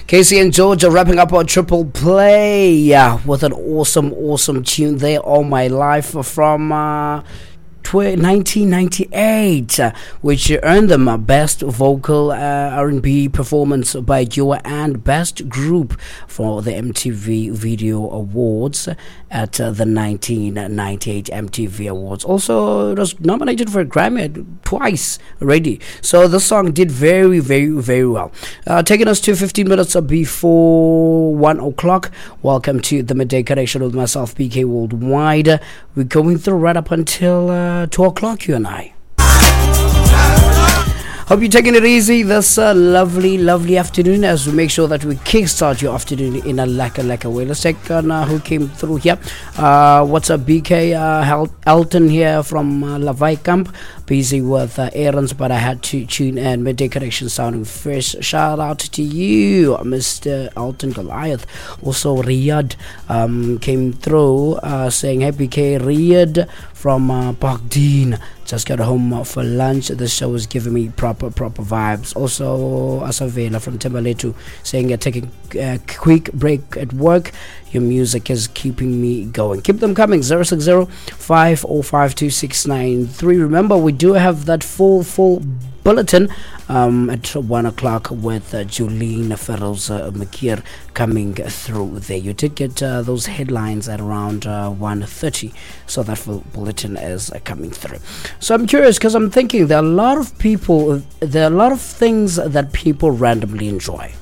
Casey and Georgia wrapping up our triple play with an awesome tune there, All My Life, from 1998, which earned them a Best Vocal R&B Performance by Duo and Best Group for the MTV Video Awards at the 1998 MTV Awards. Also, it was nominated for a Grammy twice already. So the song did very well. Taking us to 15 minutes before 1 o'clock. Welcome to the Midday Connection with myself, PK Worldwide. We're going through right up until 2 o'clock, you and I. Hope you're taking it easy this lovely afternoon as we make sure that we kickstart your afternoon in a lekker way. Let's check on who came through here. What's up, BK? Elton here from Lavai Camp. Busy with errands, but I had to tune in. Midday Connection sounding fresh. Shout out to you, Mr. Elton Goliath. Also, Riyadh came through saying, hey, BK, Riyadh from Parkdeen. Just got home for lunch. The show is giving me proper vibes. Also, Asavela from Timberletu saying, taking a quick break at work. Your music is keeping me going. Keep them coming. 060-505-2693. Remember, we do have that full bulletin at 1 o'clock with Julene Ferrell's Makir coming through there. You did get those headlines at around 1:30, so that full bulletin is coming through. So I'm curious because I'm thinking there are a lot of things that people randomly enjoy.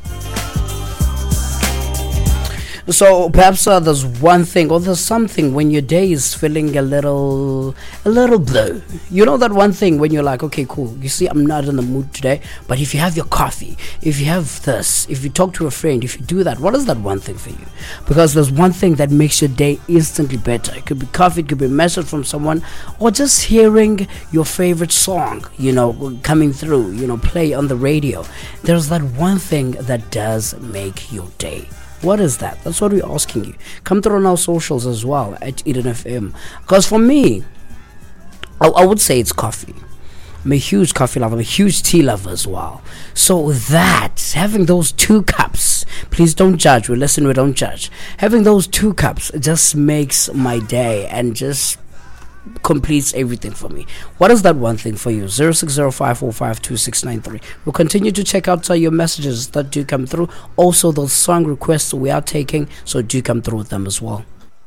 So perhaps there's one thing or there's something when your day is feeling a little blue. You know that one thing when you're like, okay, cool. You see, I'm not in the mood today. But if you have your coffee, if you have this, if you talk to a friend, if you do that, what is that one thing for you? Because there's one thing that makes your day instantly better. It could be coffee, it could be a message from someone, or just hearing your favorite song, coming through, play on the radio. There's that one thing that does make your day. What is that? That's what we're asking you. Come through on our socials as well at Eden FM. Because for me, I would say it's coffee. I'm a huge coffee lover. I'm a huge tea lover as well. So that, having those 2 cups, please don't judge. We listen, we don't judge. Having those 2 cups just makes my day and just completes everything for me. What is that one thing for you? 060-545-2693. We'll continue to check out your messages that do come through. Also, those song requests we are taking, so do come through with them as well.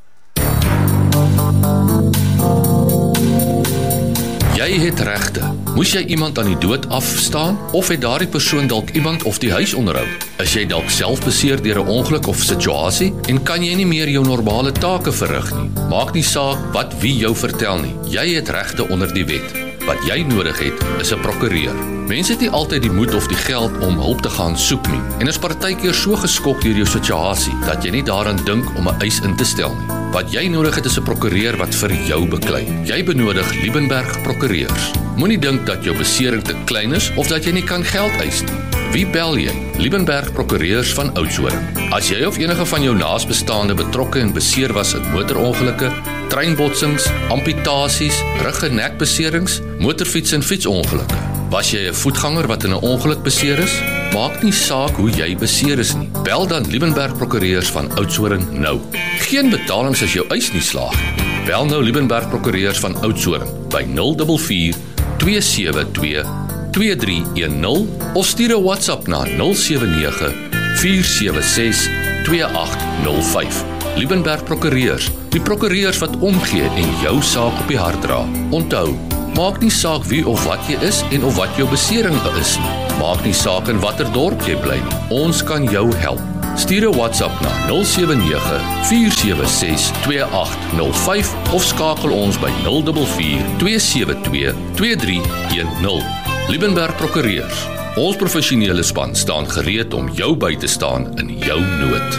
Jy het regte. Moes jy iemand aan die dood afstaan of het daardie persoon dalk iemand of die huis onderhou? Is jy dalk self beseer deur 'n ongeluk of situasie en kan jy nie meer jou normale take verrig nie? Maak nie saak wat wie jou vertel nie. Jy het regte onder die wet. Wat jy nodig het, is 'n prokureur. Mense het nie altyd die moed of die geld om hulp te gaan soek nie en is partykeer so geskok deur jou situasie dat jy nie daaraan dink om 'n eis in te stel nie. Wat jy nodig het is 'n prokureur wat vir jou beklei. Jy benodig Liebenberg Prokureurs. Moenie dink dat jou besering te klein is of dat jy nie kan geld eis nie. Wie bel jy? Liebenberg Prokureurs van Oudtshoorn. As jy of enige van jou naasbestaande betrokke en beseer was in motorongelukke, treinbotsings, amputasies, rug- en nekbeserings, motorfiets- en fietsongelukke. Was jy 'n voetganger wat in 'n ongeluk beseer is? Maak nie saak hoe jy beseer is nie. Bel dan Liebenberg Prokureurs van Oudtshoorn nou. Geen betalings as jou eis nie slaag. Bel nou Liebenberg Prokureurs van Oudtshoorn by 044 272 2310 of stuur 'n WhatsApp na 079 476 2805. Liebenberg Prokureurs, die prokureurs wat omgee en jou saak op die hart dra. Onthou, maak nie saak wie of wat jy is en of wat jou besering is nie. Maak nie saak in watter dorp jy bly nie. Ons kan jou help. Stuur 'n WhatsApp na 079 476 2805 of skakel ons by 044 272 2310. Liebenberg Prokureurs. Ons professionele span staan gereed om jou by te staan in jou nood.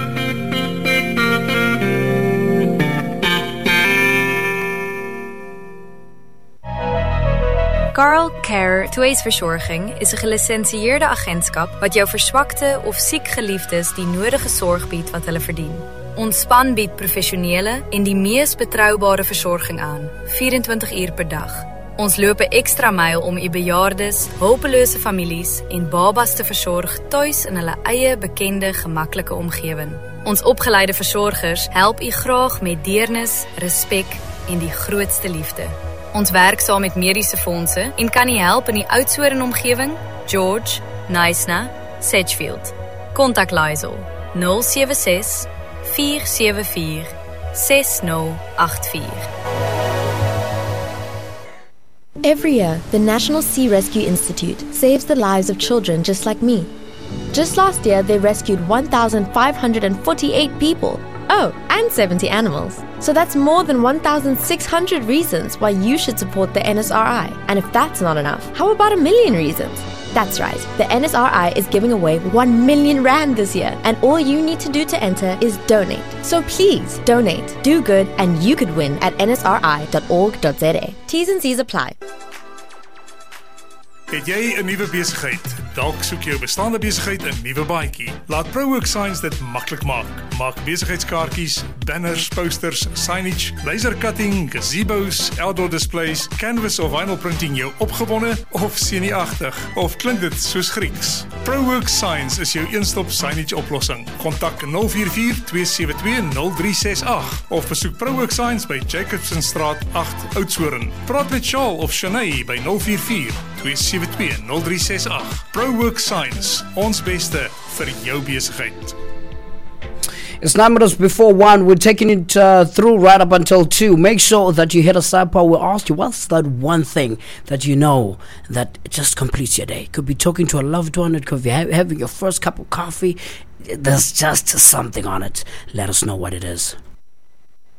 Carl Care Tweesverzorging is 'n gelisensieerde agentskap wat jou verswakte of siek geliefdes die nodige sorg bied wat hulle verdien. Ons span bied professionele en die mees betroubare versorging aan, 24 uur per dag. Ons loop 'n ekstra myl om u bejaardes, hulpelose families en babas te versorg tuis in hulle eie bekende, gemaklike omgewing. Ons opgeleide versorgers help u graag met deernis, respek en die grootste liefde. Ons werk saam met mediese fondse en kan u help in die Oudtshoorn omgewing, George, Knysna, Sedgefield. Kontak Lysel 076 474 6084. Every year, the National Sea Rescue Institute saves the lives of children just like me. Just last year, they rescued 1,548 people. Oh, and 70 animals. So that's more than 1,600 reasons why you should support the NSRI. And if that's not enough, how about 1,000,000 reasons? That's right, the NSRI is giving away 1 million rand this year, and all you need to do to enter is donate. So please, donate, do good, and you could win at nsri.org.za. T's and C's apply. Het jy 'n nuwe besigheid? Dalk soek jou bestaande besigheid 'n nuwe baadjie. Laat ProWorks Signs dit maklik maak. Maak besigheidskaartjies, banners, posters, signage, laser cutting, gazebos, outdoor displays, canvas of vinyl printing jou opgewonde of senuagtig? Of klink dit soos Grieks? ProWorks Signs is jou een-stop signage oplossing. Kontak 044-272-0368 of besoek ProWorks Signs by Jacobsonstraat 8, Oudtshoorn. Praat met Charles of Shanae by 044-272-0368. ProWorks Signs, ons beste vir jou besigheid. It's 9 minutes before 1. We're taking it through right up until 2. Make sure that you hit us up. We'll ask you, what's that one thing that you know that just completes your day? It could be talking to a loved one. It could be having your first cup of coffee. There's just something on it. Let us know what it is.